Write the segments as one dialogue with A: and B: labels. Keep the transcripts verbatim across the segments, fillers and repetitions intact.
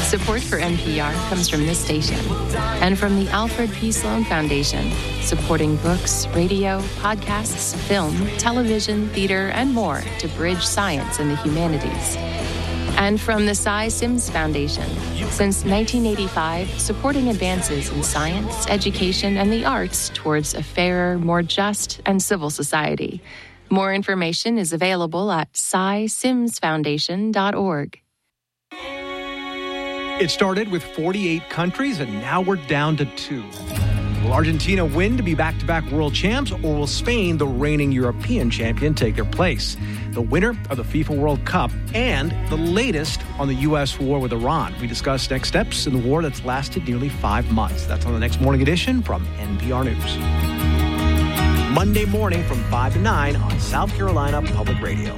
A: Support for N P R comes from this station and from the Alfred P. Sloan Foundation, supporting books, radio, podcasts, film, television, theater, and more to bridge science and the humanities. And from the Cy Sims Foundation, since nineteen eighty-five, supporting advances in science, education, and the arts towards a fairer, more just, and civil society. More information is available at cy sims foundation dot org.
B: It started with forty-eight countries, and now we're down to two. Will Argentina win to be back-to-back world champs, or will Spain, the reigning European champion, take their place? The winner of the FIFA World Cup and the latest on the U S war with Iran. We discuss next steps in the war that's lasted nearly five months. That's on the next morning edition from N P R News. Monday morning from five to nine on South Carolina Public Radio.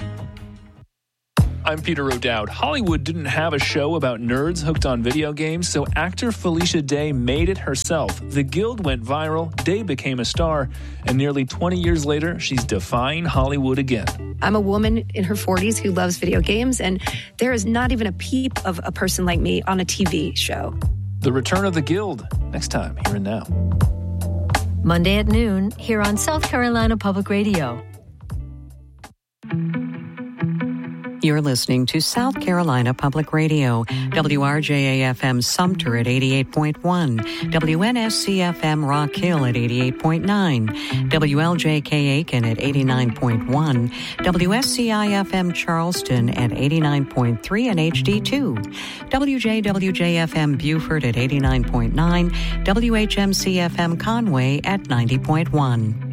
C: I'm Peter O'Dowd. Hollywood didn't have a show about nerds hooked on video games, so actor Felicia Day made it herself. The Guild went viral, Day became a star, and nearly twenty years later, she's defying Hollywood again.
D: I'm a woman in her forties who loves video games, and there is not even a peep of a person like me on a T V show.
C: The Return of the Guild, next time, here and now.
E: Monday at noon, here on South Carolina Public Radio. You're listening to South Carolina Public Radio, W R J A F M Sumter at eighty-eight point one, W N S C F M Rock Hill at eighty-eight point nine, W L J K Aiken at eighty-nine point one, W S C I F M Charleston at eighty-nine point three and H D two, W J W J F M Beaufort at eighty-nine point nine, W H M C F M Conway at ninety point one.